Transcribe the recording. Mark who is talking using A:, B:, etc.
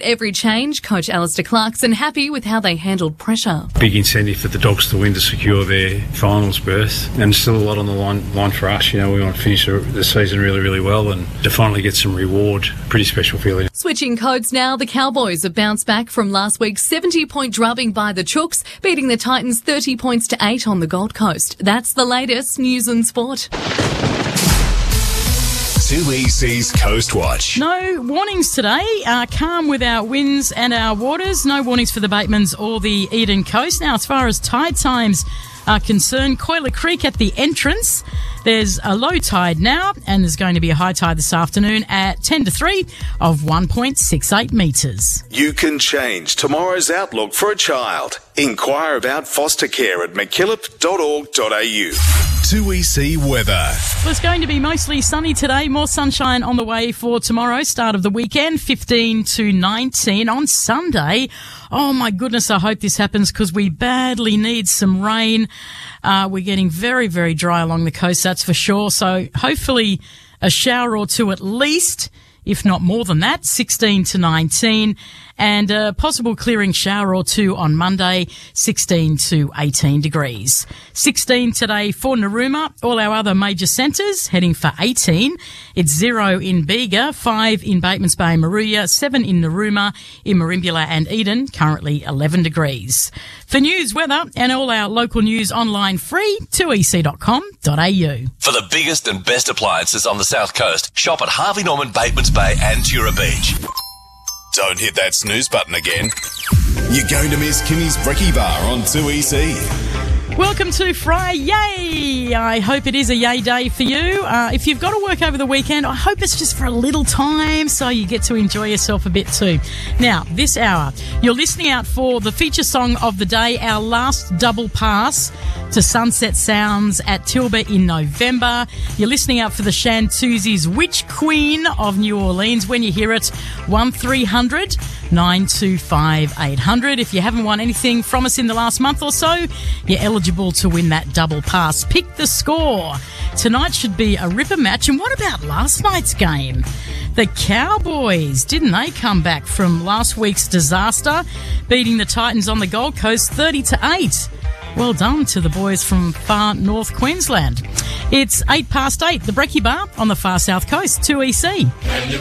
A: Every change, Coach Alistair Clarkson happy with how they handled pressure.
B: Big incentive for the Dogs to win to secure their finals berth, and still a lot on the line for us. We want to finish the season really, really well and to finally get some reward. Pretty special feeling.
A: Switching codes now, the Cowboys have bounced back from last week's 70-point drubbing by the Chooks, beating the Titans 30 points to 8 on the Gold Coast. That's the latest news and sport.
C: 2EC's Coast Watch.
D: No warnings today. Calm with our winds and our waters. No warnings for the Batemans or the Eden Coast. Now, as far as tide times are concerned, Coiler Creek at the entrance, there's a low tide now, and there's going to be a high tide this afternoon at 10 to 3 of 1.68 metres.
C: You can change tomorrow's outlook for a child. Inquire about foster care at mckillop.org.au. 2EC weather.
D: Well, it's going to be mostly sunny today. More sunshine on the way for tomorrow, start of the weekend, 15 to 19 on Sunday. Oh my goodness, I hope this happens because we badly need some rain. We're getting very, very dry along the coast, that's for sure. So hopefully a shower or two at least, if not more than that, 16 to 19. And a possible clearing shower or two on Monday, 16 to 18 degrees. 16 today for Narooma. All our other major centres heading for 18. It's 0 in Bega, 5 in Batemans Bay and Moruya, 7 in Narooma, in Merimbula and Eden, currently 11 degrees. For news, weather and all our local news online free, 2ec.com.au.
E: For the biggest and best appliances on the South Coast, shop at Harvey Norman, Batemans Bay and Tura Beach.
C: Don't hit that snooze button again. You're going to miss Kimmy's Brekkie Bar on 2EC.
D: Welcome to Friday. I hope it is a yay day for you. If you've got to work over the weekend, I hope it's just for a little time so you get to enjoy yourself a bit too. Now, this hour, you're listening out for the feature song of the day, our last double pass to Sunset Sounds at Tilba in November. You're listening out for the Shantuzzi's Witch Queen of New Orleans. When you hear it, 1300 925 800. If you haven't won anything from us in the last month or so, you're eligible to win that double pass. Pick the score. Tonight should be a ripper match. And what about last night's game? The Cowboys, didn't they come back from last week's disaster, beating the Titans on the Gold Coast 30 to 8. Well done to the boys from far north Queensland. It's 8 past 8, the Brekkie Bar on the far south coast, 2EC.